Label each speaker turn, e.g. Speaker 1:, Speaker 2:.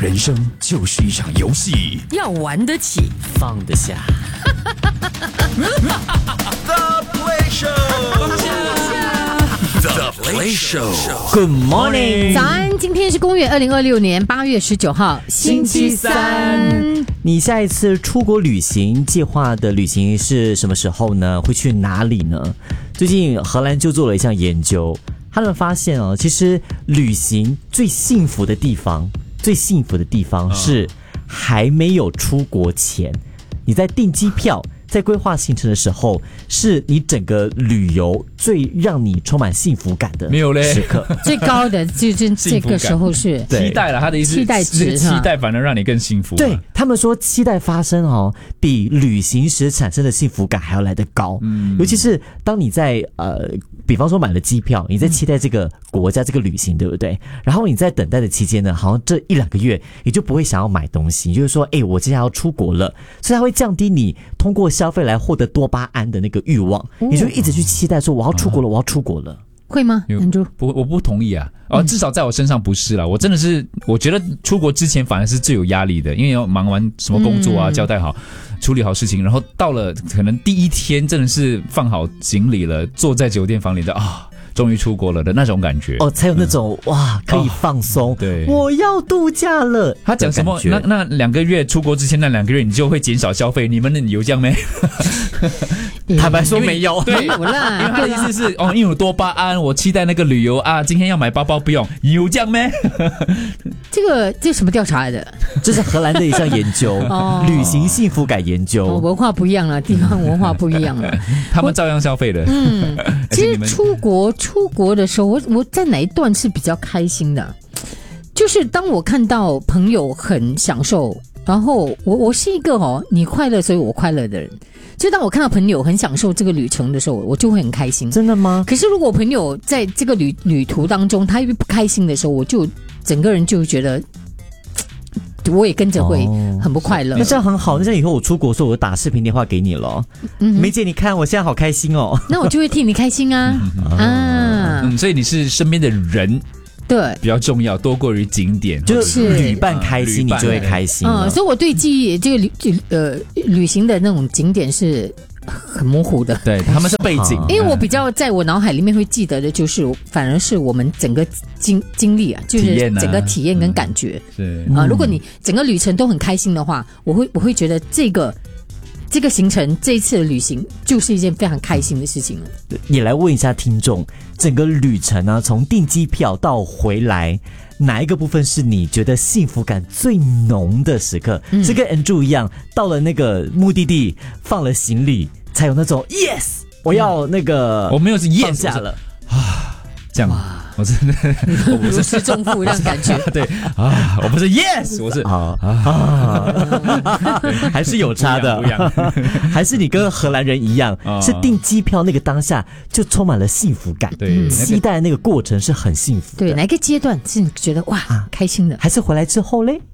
Speaker 1: 人生就是一场游戏，
Speaker 2: 要玩得起，
Speaker 3: 放得下。
Speaker 1: The Play Show，The Play Show。Good
Speaker 3: morning，
Speaker 2: 早安，今天是公元2026年8月19号，星期三。
Speaker 3: 你下一次出国旅行计划的旅行是什么时候呢？会去哪里呢？最近荷兰就做了一项研究，他们发现其实旅行最幸福的地方是还没有出国前，你在订机票在规划行程的时候，是你整个旅游最让你充满幸福感的时刻。
Speaker 2: 最高的就是这个时候是
Speaker 4: 期待了，他的意思
Speaker 2: 期待值，
Speaker 4: 这个期待反而让你更幸福。
Speaker 3: 对，他们说期待发生比旅行时产生的幸福感还要来得高。尤其是当你在比方说买了机票，你在期待这个国家这个旅行，对不对？然后你在等待的期间呢，好像这1-2个月你就不会想要买东西，就是说我接下来要出国了，所以它会降低你通过消费来获得多巴胺的那个欲望，你就一直去期待说我要出国了，我要出国了。
Speaker 2: 会吗？
Speaker 4: 我不同意啊！至少在我身上不是啦。我真的是，我觉得出国之前反而是最有压力的，因为要忙完什么工作啊，交代好、处理好事情，然后到了可能第一天真的是放好行李了，坐在酒店房里的终于出国了的那种感觉
Speaker 3: 才有那种哇可以放松，
Speaker 4: 对，
Speaker 3: 我要度假了。
Speaker 4: 他讲什么？那2个月出国之前那2个月，你就会减少消费？你们有这样没？
Speaker 3: 坦白说没有，
Speaker 4: 对，
Speaker 2: 有啦。
Speaker 4: 因为他的意思是因为有多巴胺，我期待那个旅游啊，今天要买包包不用，有这样没？
Speaker 2: 这什么调查来的？
Speaker 3: 这是荷兰的一项研究，旅行幸福感研究。
Speaker 2: 文化不一样了，地方文化不一样了，
Speaker 4: 他们照样消费的。
Speaker 2: 其实出国的时候，我在哪一段是比较开心的？就是当我看到朋友很享受，然后我是一个你快乐所以我快乐的人，就当我看到朋友很享受这个旅程的时候，我就会很开心。
Speaker 3: 真的吗？
Speaker 2: 可是如果朋友在这个旅途当中他不开心的时候，我就整个人就觉得我也跟着会很不快乐。
Speaker 3: 那这样很好，那这样以后我出国的时候，我打视频电话给你了。梅姐，你看我现在好开心哦。
Speaker 2: 那我就会替你开心啊。
Speaker 4: 所以你是身边的人
Speaker 2: 对
Speaker 4: 比较重要，多过于景点，
Speaker 3: 就是旅伴开心，你就会开心了。
Speaker 2: 所以我对记忆这个旅行的那种景点是很模糊的。
Speaker 4: 对，他们是背景，
Speaker 2: 因为我比较在我脑海里面会记得的就是反而是我们整个经历啊，就是整个体验跟感觉。如果你整个旅程都很开心的话，我会觉得这个行程这一次的旅行就是一件非常开心的事情了。
Speaker 3: 也来问一下听众，整个旅程啊，从订机票到回来，哪一个部分是你觉得幸福感最浓的时刻？是跟 Andrew 一样，到了那个目的地放了行李，才有那种 yes， 我要那个
Speaker 4: 我没有是 yes
Speaker 3: 放下了
Speaker 4: 这样。我真的
Speaker 2: 如释重负那种感觉。
Speaker 4: 对我不是 yes， 我是
Speaker 3: 还是有差的，
Speaker 4: 不一样
Speaker 3: 还是你跟荷兰人一样，是订机票那个当下就充满了幸福感，
Speaker 4: 对，
Speaker 3: 期待那个过程是很幸福的。
Speaker 2: 对，哪一个阶段是你觉得哇开心的？
Speaker 3: 还是回来之后嘞？